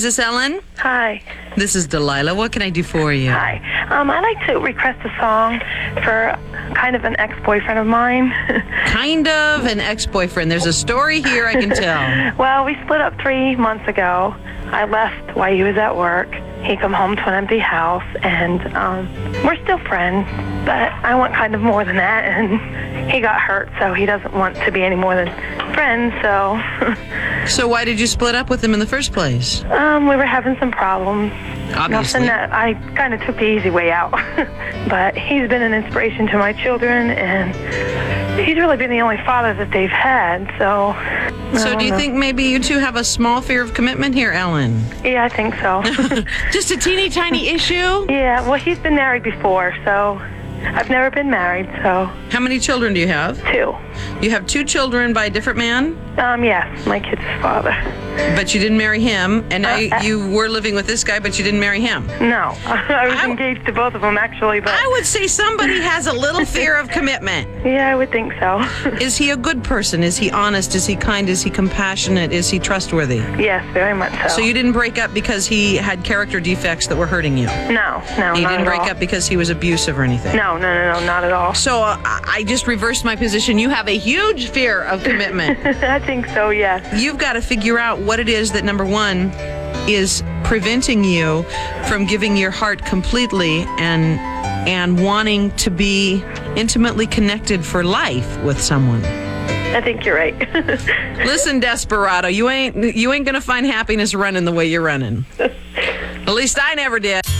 Is this Ellen? Hi. This is Delilah. What can I do for you? Hi. I'd like to request a song for kind of an ex-boyfriend of mine. Kind of an ex-boyfriend. There's a story here I can tell. Well, we split up 3 months ago. I left while he was at work. He come home to an empty house, and we're still friends, but I want kind of more than that, and he got hurt, so he doesn't want to be any more than friends, so... So why did you split up with him in the first place? We were having some problems. Obviously. Nothing that I kind of took the easy way out. But he's been an inspiration to my children, and he's really been the only father that they've had, so... So do you think maybe you two have a small fear of commitment here, Ellen? Yeah, I think so. Just a teeny tiny issue? Yeah, well, he's been married before, so I've never been married, so... How many children do you have? 2. You have 2 children by a different man? Yes, my kid's father. But you didn't marry him, and now you were living with this guy, but you didn't marry him. No, I was engaged to both of them, actually, but... I would say somebody has a little fear of commitment. Yeah, I would think so. Is he a good person? Is he honest? Is he kind? Is he compassionate? Is he trustworthy? Yes, very much so. So you didn't break up because he had character defects that were hurting you? No, You not didn't at break all. up because he was abusive or anything? No, not at all. So I just reversed my position. You have a huge fear of commitment. I think so, yes. You've got to figure out what it is that, number one, is preventing you from giving your heart completely and wanting to be intimately connected for life with someone. I think you're right. Listen, Desperado, you ain't gonna find happiness running the way you're running. At least I never did.